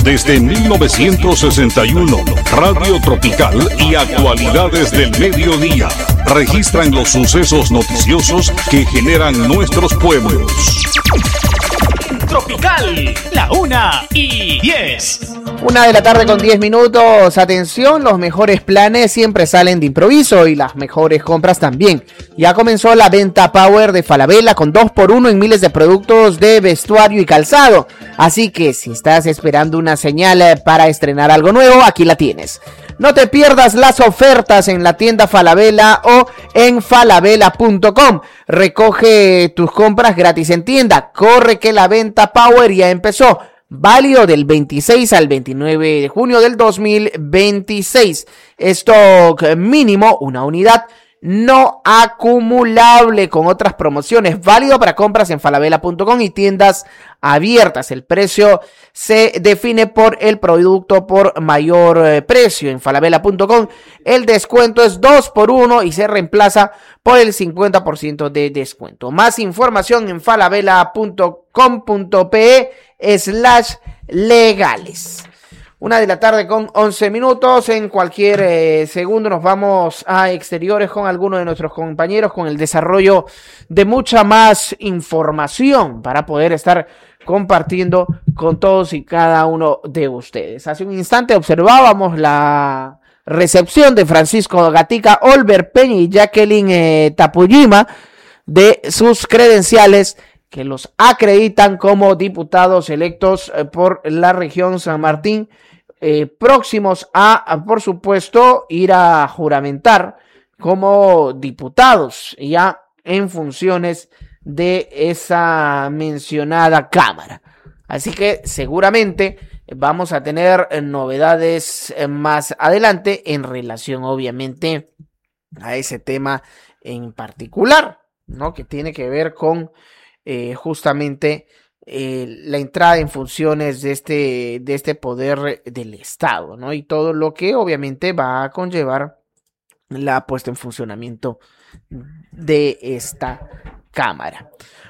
desde 1961. Radio Tropical y actualidades del mediodía. Registran los sucesos noticiosos que generan nuestros pueblos. Tropical, la 1:10. 1:10. Atención, los mejores planes siempre salen de improviso y las mejores compras también. Ya comenzó la venta Power de Falabella con 2x1 en miles de productos de vestuario y calzado. Así que si estás esperando una señal para estrenar algo nuevo, aquí la tienes. No te pierdas las ofertas en la tienda Falabella o en falabella.com. Recoge tus compras gratis en tienda. Corre que la venta Power ya empezó. Válido del 26 al 29 de junio del 2026. Stock mínimo, una unidad. No acumulable, con otras promociones. Válido para compras en falabella.com y tiendas abiertas. El precio se define por el producto por mayor precio. En falabella.com el descuento es 2x1 y se reemplaza por el 50% de descuento. Más información en falabella.com.pe/legales. 1:11. En cualquier segundo nos vamos a exteriores con algunos de nuestros compañeros con el desarrollo de mucha más información para poder estar compartiendo con todos y cada uno de ustedes. Hace un instante observábamos la recepción de Francisco Gatica, Olver Peña y Jacqueline Tapujima de sus credenciales que los acreditan como diputados electos por la región San Martín, próximos a, por supuesto, ir a juramentar como diputados ya en funciones de esa mencionada Cámara. Así que seguramente vamos a tener novedades más adelante en relación, obviamente, a ese tema en particular, ¿no? Que tiene que ver con justamente la entrada en funciones de este poder del Estado, ¿no? Y todo lo que obviamente va a conllevar la puesta en funcionamiento de esta Cámara.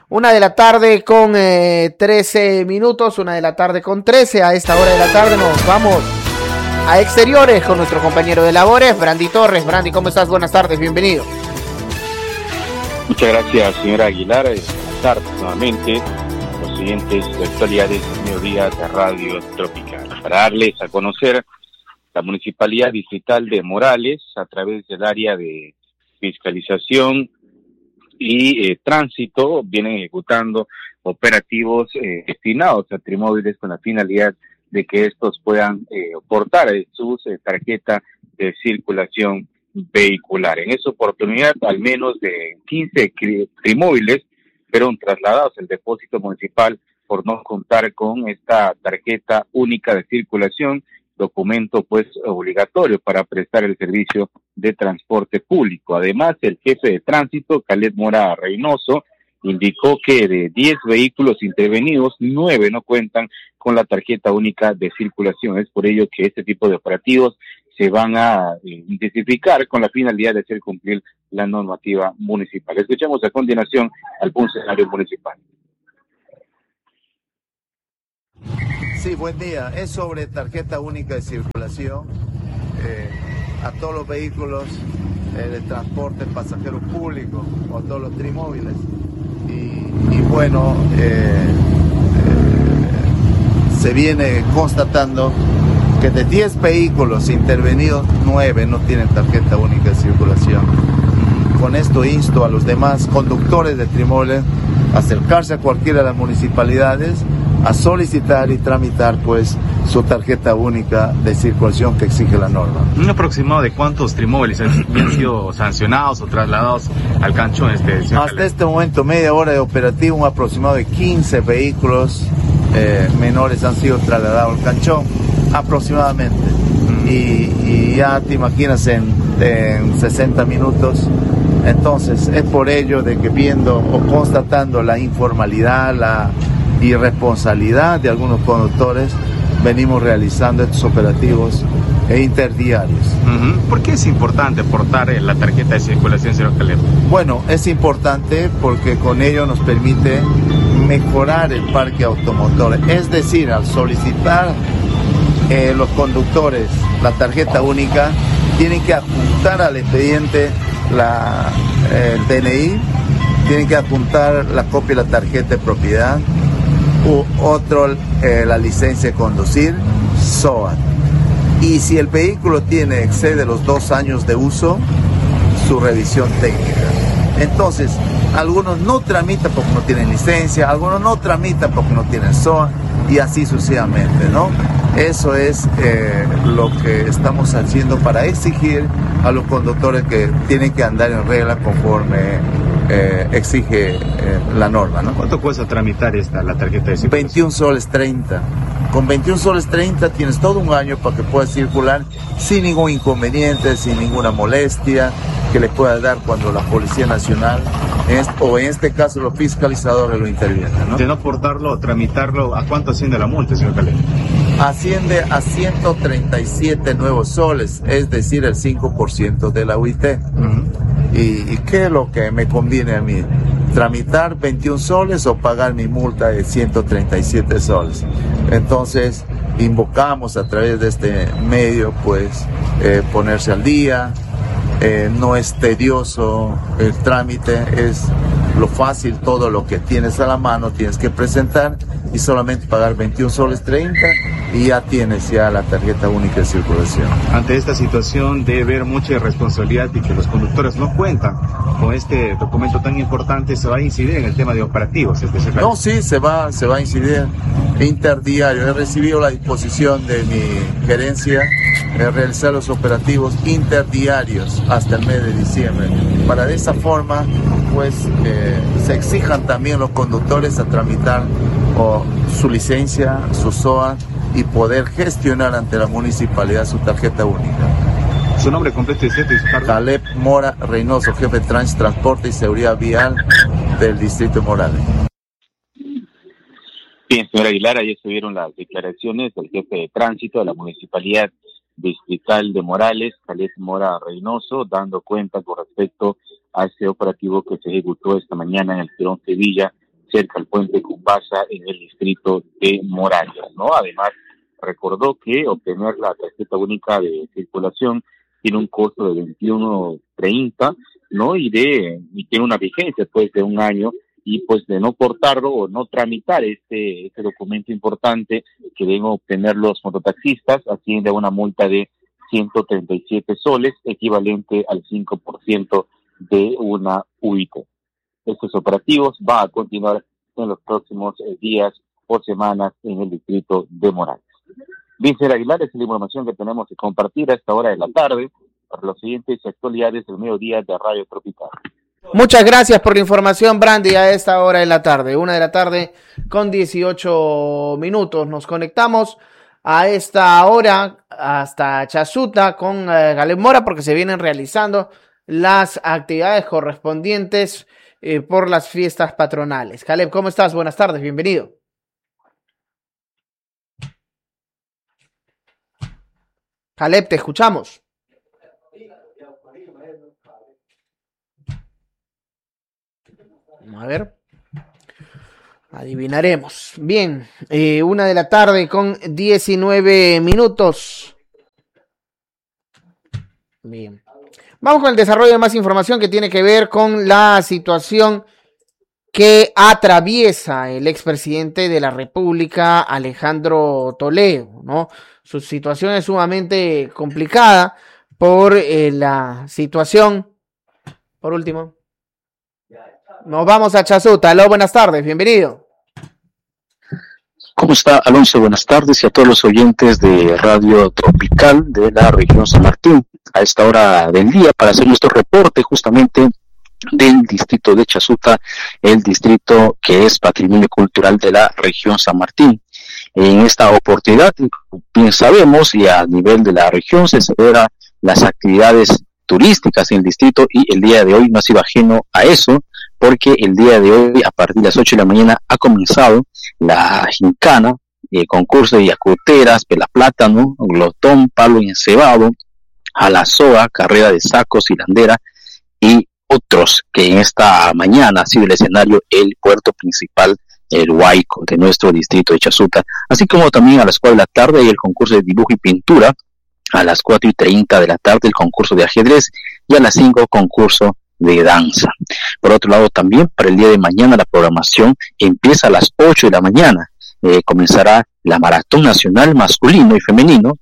1:13. 1:13. A esta hora de la tarde nos vamos a exteriores con nuestro compañero de labores, Brandy Torres. Brandy, ¿cómo estás? Buenas tardes, bienvenido. Muchas gracias, señora Aguilar. Buenas tardes nuevamente. Los siguientes actualidades del mediodía de Radio Tropical. Para darles a conocer, la Municipalidad Distrital de Morales, a través del área de fiscalización y tránsito, vienen ejecutando operativos destinados a trimóviles con la finalidad de que estos puedan portar sus tarjetas de circulación vehicular. En esa oportunidad, al menos de 15 trimóviles fueron trasladados al depósito municipal por no contar con esta tarjeta única de circulación, documento pues obligatorio para prestar el servicio de transporte público. Además, el jefe de tránsito, Caled Mora Reynoso, indicó que de 10 vehículos intervenidos, 9 no cuentan con la tarjeta única de circulación. Es por ello que este tipo de operativos se van a intensificar con la finalidad de hacer cumplir la normativa municipal. Escuchamos a continuación al funcionario municipal. Sí, buen día. Es sobre tarjeta única de circulación a todos los vehículos de transporte pasajero público o todos los trimóviles. Y bueno, se viene constatando que de 10 vehículos intervenidos, 9 no tienen tarjeta única de circulación. Con esto insto a los demás conductores de trimóviles a acercarse a cualquiera de las municipalidades a solicitar y tramitar pues su tarjeta única de circulación que exige la norma. ¿Un aproximado de cuántos trimóviles han sido sancionados o trasladados al canchón? Hasta este momento, media hora de operativo, un aproximado de 15 vehículos menores han sido trasladados al canchón, aproximadamente. Y ya te imaginas en 60 minutos. Entonces es por ello de que viendo o constatando la informalidad, la irresponsabilidad de algunos conductores, venimos realizando estos operativos interdiarios. ¿Por qué es importante portar la tarjeta de circulación, señor Caleb? Bueno, es importante porque con ello nos permite mejorar el parque automotor. Es decir, al solicitar los conductores la tarjeta única tienen que adjuntar al expediente el DNI, tienen que adjuntar la copia de la tarjeta de propiedad, la licencia de conducir, SOAT. Y si el vehículo excede los 2 años de uso, su revisión técnica. Entonces, algunos no tramitan porque no tienen licencia, algunos no tramitan porque no tienen SOAT, y así sucesivamente, ¿no? Eso es lo que estamos haciendo para exigir a los conductores que tienen que andar en regla conforme exige la norma, ¿no? ¿Cuánto cuesta tramitar la tarjeta de circulación? 21 soles 30. Con 21 soles 30 tienes todo un año para que puedas circular sin ningún inconveniente, sin ninguna molestia que le pueda dar cuando la Policía Nacional o en este caso los fiscalizadores lo intervienen, ¿no? De no portarlo o tramitarlo, ¿a cuánto asciende la multa, señor Caleb? Asciende a 137 nuevos soles, es decir, el 5% de la UIT. ¿Y qué es lo que me conviene a mí? ¿Tramitar 21 soles o pagar mi multa de 137 soles? Entonces, invocamos a través de este medio, pues, ponerse al día. No es tedioso el trámite, es lo fácil, todo lo que tienes a la mano tienes que presentar y solamente pagar 21 soles 30 y ya tienes la tarjeta única de circulación. Ante esta situación debe haber mucha irresponsabilidad y que los conductores no cuentan con este documento tan importante. ¿Se va a incidir en el tema de operativos? No, sí, se va a incidir interdiario. He recibido la disposición de mi gerencia de realizar los operativos interdiarios hasta el mes de diciembre. Para de esa forma, pues, se exijan también los conductores a tramitar su licencia, su SOA y poder gestionar ante la municipalidad su tarjeta única. ¿Su nombre completo y su cargo? Caleb Mora Reynoso, jefe de Transporte y Seguridad Vial del Distrito de Morales. Bien, señora Aguilar, ahí estuvieron las declaraciones del jefe de tránsito de la Municipalidad Distrital de Morales, Caleb Mora Reynoso, dando cuenta con respecto a este operativo que se ejecutó esta mañana en el Girón Sevilla, cerca al puente Cumbasa, en el distrito de Morales, ¿no? Además, recordó que obtener la tarjeta única de circulación tiene un costo de 21.30, ¿no? Y tiene una vigencia, pues, de 1 año, y pues de no portarlo o no tramitar este documento importante que deben obtener los mototaxistas, asciende a una multa de 137 soles, equivalente al 5% de una UIT. Estos operativos van a continuar en los próximos días o semanas en el distrito de Morales. Víctor Aguilar, es la información que tenemos que compartir a esta hora de la tarde para las siguientes actualidades del mediodía de Radio Tropical. Muchas gracias por la información, Brandy, a esta hora de la tarde, 1:18 p.m. Nos conectamos a esta hora hasta Chasuta con Caleb Mora porque se vienen realizando las actividades correspondientes por las fiestas patronales. Caleb, ¿cómo estás? Buenas tardes, bienvenido. Caleb, te escuchamos. Vamos a ver. Adivinaremos. Bien, 1:19 p.m. Bien. Vamos con el desarrollo de más información que tiene que ver con la situación que atraviesa el expresidente de la República, Alejandro Toledo, ¿no? Su situación es sumamente complicada por la situación. Por último, nos vamos a Chasuta. Aló, buenas tardes, bienvenido. ¿Cómo está, Alonso? Buenas tardes y a todos los oyentes de Radio Tropical de la región San Martín. A esta hora del día para hacer nuestro reporte justamente del distrito de Chasuta, el distrito que es patrimonio cultural de la región San Martín. En esta oportunidad, bien sabemos, y a nivel de la región se celebran las actividades turísticas en el distrito y el día de hoy no ha sido ajeno a eso, porque el día de hoy a partir de las 8 de la mañana ha comenzado la gincana, concurso de yacuteras, pelaplátano, glotón, palo encebado, a la soga, carrera de sacos, hilandera y otros, que en esta mañana ha sido el escenario el puerto principal el Huayco de nuestro distrito de Chasuta, así como también a las 4 de la tarde hay el concurso de dibujo y pintura, a las 4:30 de la tarde el concurso de ajedrez y a las 5 concurso de danza. Por otro lado, también para el día de mañana la programación empieza a las 8 de la mañana. Comenzará la maratón nacional masculino y femenino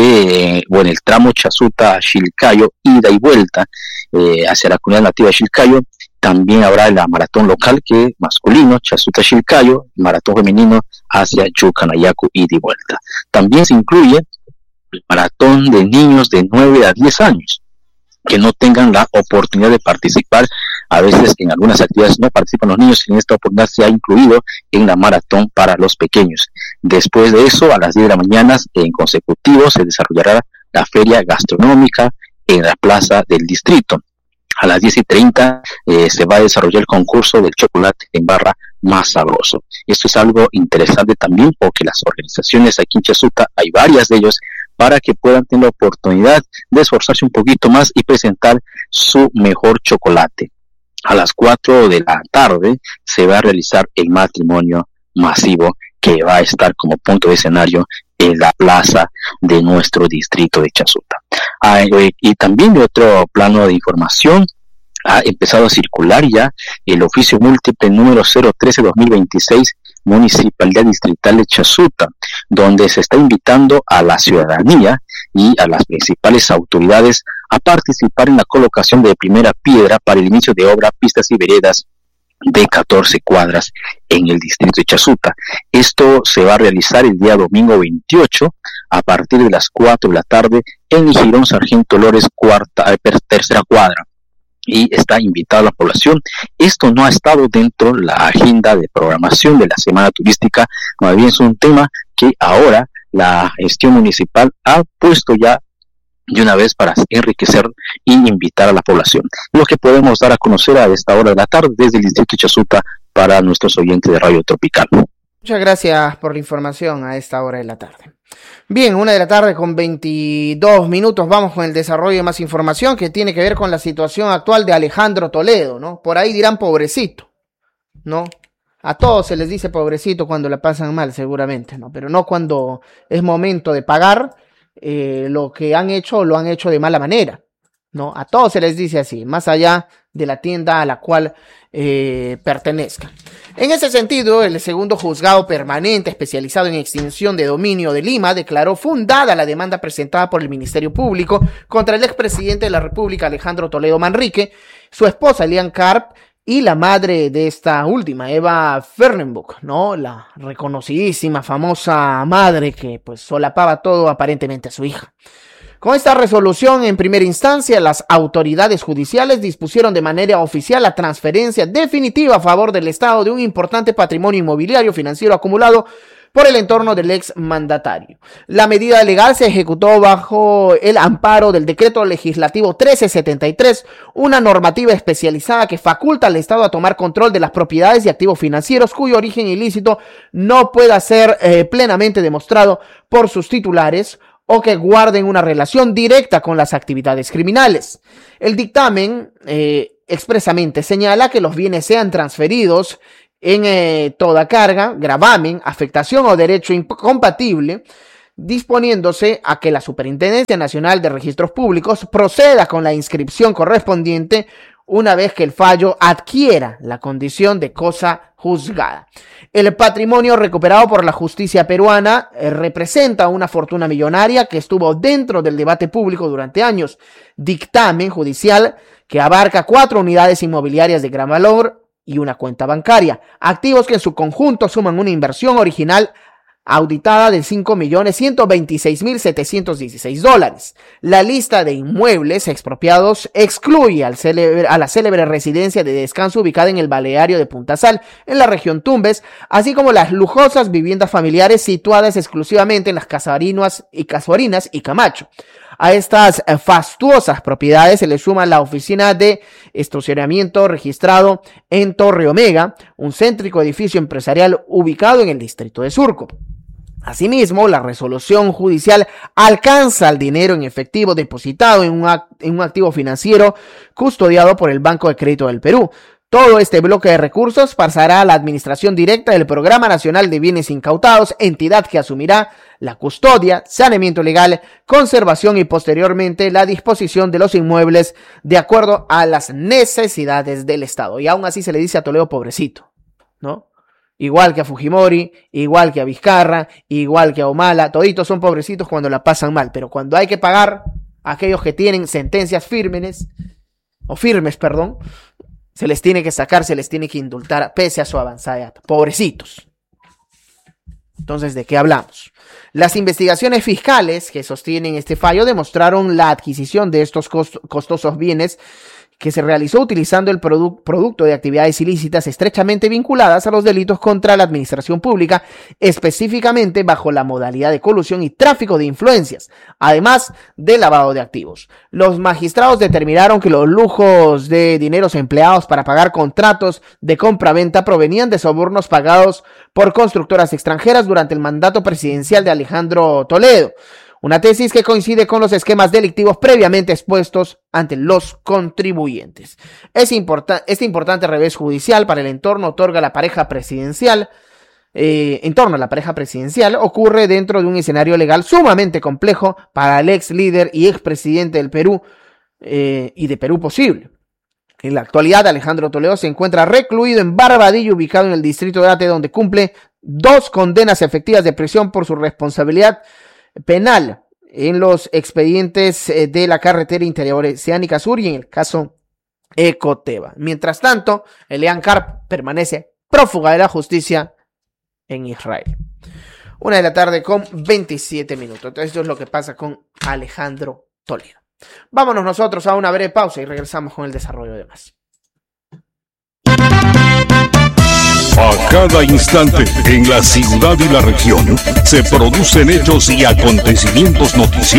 el tramo Chasuta-Chilcayo, ida y vuelta hacia la comunidad nativa de Chilcayo. También habrá la maratón local que es masculino, Chasuta-Chilcayo, maratón femenino hacia Chucanayacu, ida y vuelta. También se incluye el maratón de niños de 9 a 10 años que no tengan la oportunidad de participar. A veces en algunas actividades no participan los niños, y en esta oportunidad se ha incluido en la maratón para los pequeños. Después de eso, a las 10 de la mañana en consecutivo se desarrollará la feria gastronómica en la plaza del distrito. A las 10:30 se va a desarrollar el concurso del chocolate en barra más sabroso. Esto es algo interesante también porque las organizaciones aquí en Chasuta, hay varias de ellos, para que puedan tener la oportunidad de esforzarse un poquito más y presentar su mejor chocolate. A las 4 de la tarde se va a realizar el matrimonio masivo que va a estar como punto de escenario en la plaza de nuestro distrito de Chasuta. Y también de otro plano de información, ha empezado a circular ya el oficio múltiple número 013-2026, Municipalidad Distrital de Chasuta, donde se está invitando a la ciudadanía y a las principales autoridades a participar en la colocación de primera piedra para el inicio de obra pistas y veredas de 14 cuadras en el distrito de Chasuta. Esto se va a realizar el día domingo 28 a partir de las 4 de la tarde en el Girón Sargento Lores, tercera cuadra. Y está invitada la población. Esto no ha estado dentro de la agenda de programación de la Semana Turística, más bien es un tema que ahora la gestión municipal ha puesto ya de una vez para enriquecer y invitar a la población. Lo que podemos dar a conocer a esta hora de la tarde desde el distrito de Chasuta para nuestros oyentes de Radio Tropical. Muchas gracias por la información a esta hora de la tarde. Bien, 1 de la tarde con 22 minutos, vamos con el desarrollo de más información que tiene que ver con la situación actual de Alejandro Toledo, ¿no? Por ahí dirán pobrecito, ¿no? A todos se les dice pobrecito cuando la pasan mal, seguramente, ¿no? Pero no cuando es momento de pagar lo que han hecho, lo han hecho de mala manera, ¿no? A todos se les dice así, más allá de la tienda a la cual pertenezcan. En ese sentido, el segundo juzgado permanente especializado en extinción de dominio de Lima declaró fundada la demanda presentada por el Ministerio Público contra el expresidente de la República, Alejandro Toledo Manrique, su esposa Elian Karp y la madre de esta última, Eva Fernenbuch, ¿no? La reconocidísima, famosa madre que pues solapaba todo aparentemente a su hija. Con esta resolución, en primera instancia, las autoridades judiciales dispusieron de manera oficial la transferencia definitiva a favor del Estado de un importante patrimonio inmobiliario financiero acumulado por el entorno del ex mandatario. La medida legal se ejecutó bajo el amparo del Decreto Legislativo 1373, una normativa especializada que faculta al Estado a tomar control de las propiedades y activos financieros cuyo origen ilícito no pueda ser plenamente demostrado por sus titulares o que guarden una relación directa con las actividades criminales. El dictamen expresamente señala que los bienes sean transferidos en toda carga, gravamen, afectación o derecho incompatible, disponiéndose a que la Superintendencia Nacional de Registros Públicos proceda con la inscripción correspondiente una vez que el fallo adquiera la condición de cosa juzgada. El patrimonio recuperado por la justicia peruana representa una fortuna millonaria que estuvo dentro del debate público durante años. Dictamen judicial que abarca 4 unidades inmobiliarias de gran valor y una cuenta bancaria. Activos que en su conjunto suman una inversión original auditada de $5.126.716. La lista de inmuebles expropiados excluye a la célebre residencia de descanso ubicada en el balneario de Punta Sal, en la región Tumbes, así como las lujosas viviendas familiares situadas exclusivamente en las Casuarinas y Camacho. A estas fastuosas propiedades se le suma la oficina de estacionamiento registrado en Torre Omega, un céntrico edificio empresarial ubicado en el distrito de Surco. Asimismo, la resolución judicial alcanza el dinero en efectivo depositado en un activo financiero custodiado por el Banco de Crédito del Perú, Todo este bloque de recursos pasará a la administración directa del Programa Nacional de Bienes Incautados, entidad que asumirá la custodia, saneamiento legal, conservación y posteriormente la disposición de los inmuebles de acuerdo a las necesidades del Estado. Y aún así se le dice a Toledo pobrecito, ¿no? Igual que a Fujimori, igual que a Vizcarra, igual que a Humala, toditos son pobrecitos cuando la pasan mal, pero cuando hay que pagar a aquellos que tienen sentencias firmes, se les tiene que sacar, se les tiene que indultar pese a su avanzada edad. Pobrecitos. Entonces, ¿de qué hablamos? Las investigaciones fiscales que sostienen este fallo demostraron la adquisición de estos costosos bienes que se realizó utilizando el producto de actividades ilícitas estrechamente vinculadas a los delitos contra la administración pública, específicamente bajo la modalidad de colusión y tráfico de influencias, además de lavado de activos. Los magistrados determinaron que los lujos de dineros empleados para pagar contratos de compra-venta provenían de sobornos pagados por constructoras extranjeras durante el mandato presidencial de Alejandro Toledo. Una tesis que coincide con los esquemas delictivos previamente expuestos ante los contribuyentes. Este importante revés judicial para el entorno otorga a la pareja presidencial, ocurre dentro de un escenario legal sumamente complejo para el ex líder y expresidente del Perú y de Perú posible. En la actualidad, Alejandro Toledo se encuentra recluido en Barbadillo, ubicado en el distrito de Ate, donde cumple 2 condenas efectivas de prisión por su responsabilidad penal en los expedientes de la carretera interior oceánica sur y en el caso Ecoteva. Mientras tanto, Elian Carp permanece prófuga de la justicia en Israel. 1:00 con 27 minutos. Entonces, esto es lo que pasa con Alejandro Toledo. Vámonos nosotros a una breve pausa y regresamos con el desarrollo de más. A cada instante, en la ciudad y la región, se producen hechos y acontecimientos noticiosos